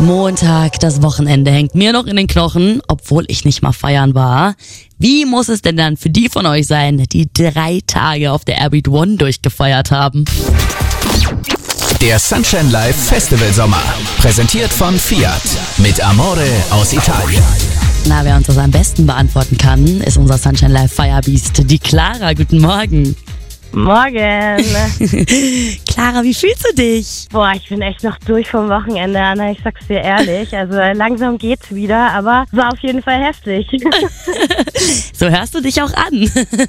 Montag, das Wochenende hängt mir noch in den Knochen, obwohl ich nicht mal feiern war. Wie muss es denn dann für die von euch sein, die 3 Tage auf der Airbeat One durchgefeiert haben? Der Sunshine Live Festival Sommer, präsentiert von Fiat, mit Amore aus Italien. Na, wer uns das am besten beantworten kann, ist unser Sunshine Live Firebeast, die Clara. Guten Morgen. Morgen. Clara, wie fühlst du dich? Boah, ich bin echt noch durch vom Wochenende, Anna, ich sag's dir ehrlich. Also langsam geht's wieder, aber war auf jeden Fall heftig. So hörst du dich auch an.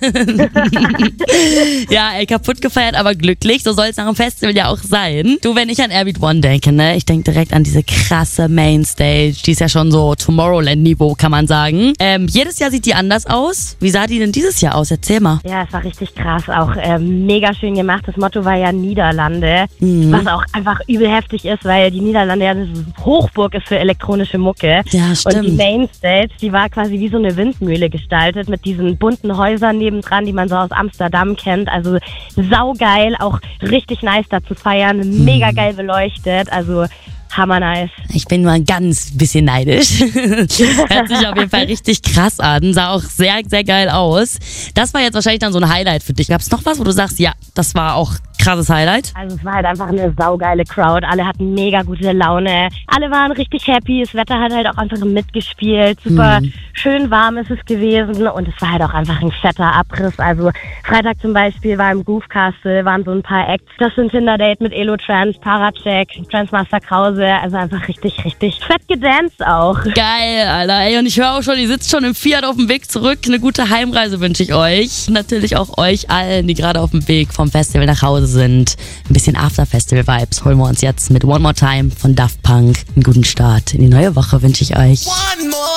Ja, ey, kaputt gefeiert, aber glücklich. So soll es nach dem Festival ja auch sein. Du, wenn ich an Airbeat One denke, ne, ich denke direkt an diese krasse Mainstage. Die ist ja schon so Tomorrowland-Niveau, kann man sagen. Jedes Jahr sieht die anders aus. Wie sah die denn dieses Jahr aus? Erzähl mal. Ja, es war richtig krass, auch mega schön gemacht. Das Motto war ja Niederlande, was auch einfach übel heftig ist, weil die Niederlande ja eine Hochburg ist für elektronische Mucke. Ja, stimmt. Und die Mainstage, die war quasi wie so eine Windmühle gestaltet mit diesen bunten Häusern nebendran, die man so aus Amsterdam kennt. Also saugeil, auch richtig nice da zu feiern, mega geil beleuchtet, also hammer nice. Ich bin nur ein ganz bisschen neidisch. Hört sich auf jeden Fall richtig krass an. Sah auch sehr, sehr geil aus. Das war jetzt wahrscheinlich dann so ein Highlight für dich. Gab es noch was, wo du sagst, ja, das war auch krasses Highlight? Also es war halt einfach eine saugeile Crowd. Alle hatten mega gute Laune. Alle waren richtig happy. Das Wetter hat halt auch einfach mitgespielt. Super schön warm ist es gewesen. Und es war halt auch einfach ein fetter Abriss. Also Freitag zum Beispiel war im Groove Castle, waren so ein paar Acts. Das sind Tinder-Date mit Elo Trans, Paracheck, Transmaster Krause. Also einfach richtig, richtig fett gedanced auch. Geil, Alter. Ey, und ich höre auch schon, ihr sitzt schon im Fiat auf dem Weg zurück. Eine gute Heimreise wünsche ich euch. Natürlich auch euch allen, die gerade auf dem Weg vom Festival nach Hause sind. Ein bisschen After-Festival-Vibes holen wir uns jetzt mit One More Time von Daft Punk. Einen guten Start in die neue Woche wünsche ich euch.